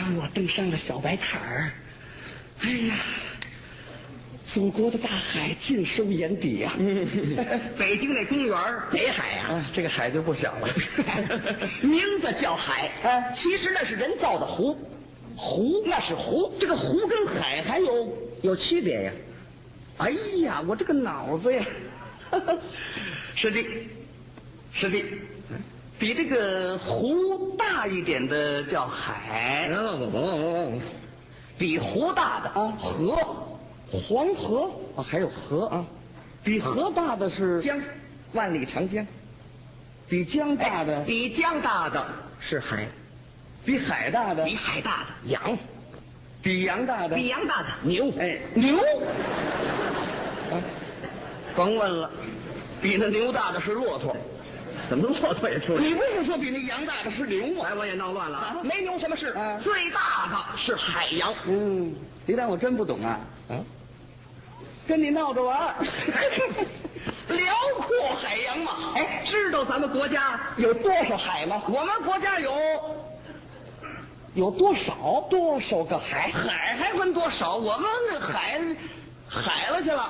上我登上了小白毯儿，哎呀，祖国的大海尽收眼底呀、 北京那公园北海呀、 这个海就不小了， 名字叫海，其实那是人造的湖，湖那是湖，这个湖跟海还有区别呀。 哎呀，我这个脑子呀， 是的，是的，比这个湖大一点的叫海，比湖大的河， 黄河啊，还有河啊，比河大的是江，万里长江。 比江大的， 比江大的是海， 比海大的， 比海大的羊，比羊大的， 比羊大的牛。 哎，牛， 甭问了，比那牛大的是骆驼。怎么骆驼也出来？ 你不是说比那羊大的是牛吗？ 哎，我也闹乱了，没牛什么事。 啊最大的是海洋。 李丹，我真不懂啊！跟你闹着玩儿， 辽阔海洋嘛。哎，知道咱们国家有多少海吗？我们国家有多少个海？ 海还分多少？我们那海了去了。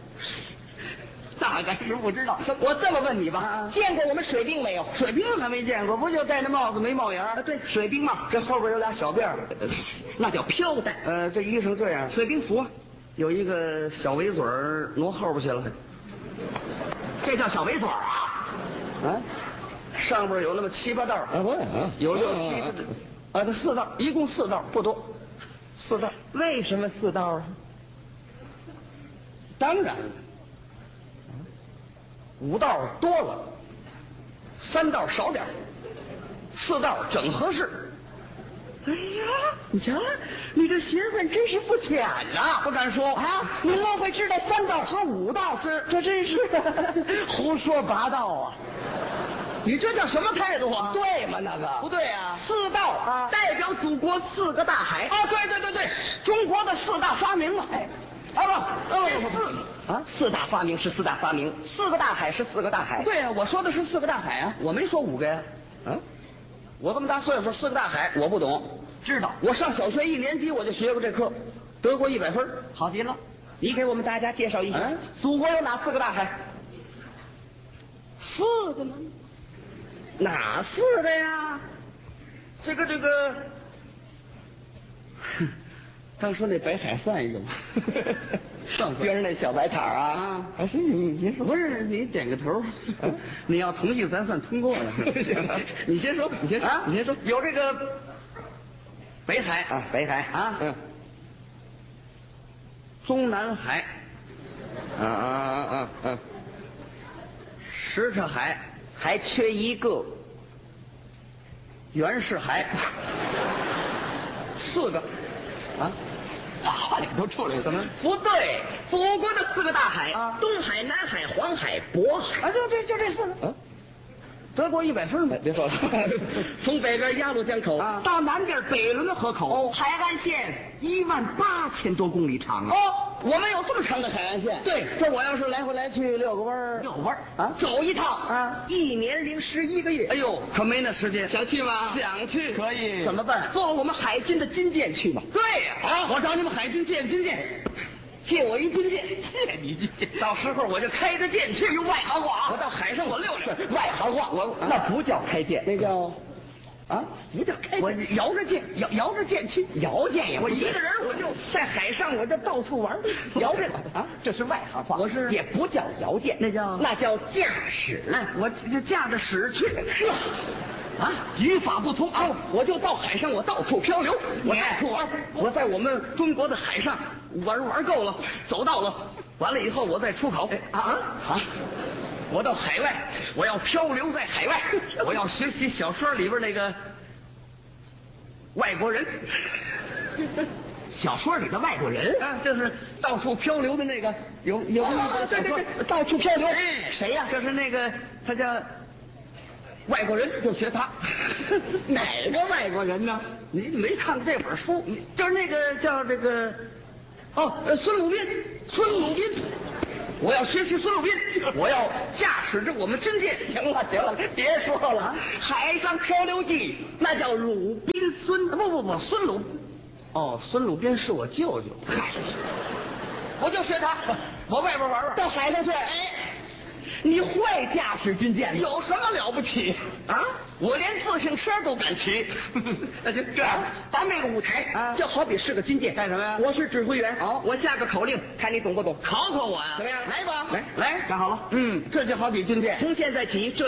大概是不知道。我这么问你吧，见过我们水兵没有？ 水兵还没见过，不就戴那帽子没帽檐儿？ 对，水兵帽， 这后边有俩小辫儿， 那叫飘带。 这衣裳这样， 水兵服啊， 有一个小围嘴儿挪后边去了， 这叫小围嘴啊。 上边有那么7、8道，有6、7个，这4道，一共4道，不多，4道。 为什么4道啊？ 当然了，5道多了，3道少点，4道整合适。 哎呀，你瞧，你这学问真是不浅呐！ 不敢说啊，你莫非知道3道和5道是？ 这真是胡说八道啊！ 你这叫什么态度啊？ 对吗？那个不对啊，4道啊，代表祖国4个大海啊！对，中国的4大发明嘛。 4大发明是4大发明，4个大海是4个大海。 对呀，我说的是4个大海啊，我没说5个呀。我这么大岁数，4个大海我不懂。 知道， 我上小学1年级我就学过这课，得过100分， 好极了。你给我们大家介绍一下，祖国有哪4个大海 ？4个呢？ 哪4个呀？这个， 刚说那北海算一个吗？ 今儿那小白毯啊， 还是你说，不是你点个头，你要同意咱算通过了。 行， 你先说，你先说， 有这个北海啊，北海啊， 中南海，什刹海， 还缺一个袁世海，4个话里都出来了。 怎么不对？祖国的4个大海东海、南海、黄海、渤海。 对，就这4个。得过100分没？别说了， 从北边鸭绿江口到南边北仑河口，海岸线18000多公里长啊！ 我们有这么长的海岸线。 对， 这我要是来回来去6个弯儿 ，6个弯儿走一趟1年零11个月。 哎呦，可没那时间。 想去吗？ 想去。 可以。 怎么办？ 坐我们海军的军舰去嘛。 对呀，我找你们海军借军舰，借我一军舰， 借你军舰， 到时候我就开着舰去， 用外行话， 我到海上我溜溜。 外行话，那不叫开舰， 那叫不叫开舰。 我摇着舰，摇着舰去， 摇舰呀！ 我一个人我就在海上，我就到处玩，摇着这是外行话。 我是也不叫摇舰，那叫驾驶。 我就驾着驶去。 语法不通我就到海上，我到处漂流，我到处玩。我在我们中国的海上玩够了，走到了，完了以后我再出口。我到海外，我要漂流在海外，我要学习小说里边那个外国人。 小说里的外国人就是到处漂流的那个，有对，到处漂流。 谁呀？就是那个，他叫外国人，就学他。 哪个外国人呢？ 你没看过这本书？就是那个叫这个，孙鲁滨。我要学习孙鲁滨，我要驾驶着我们军舰。 行了，别说了，海上漂流记那叫鲁滨孙不，孙鲁。哦，孙鲁宾是我舅舅。 嗨， 我就学他，我外边玩玩。 到海上去。 哎， 你会驾驶军舰有什么了不起啊？ 我连自行车都敢骑。 那就这样，咱这个舞台啊就好比是个军舰。 干什么呀我是指挥员。 哦我下个口令，看你懂不懂？ 考考我呀？ 怎么样？ 来吧， 来来， 站好了。 这就好比军舰。 从现在起，这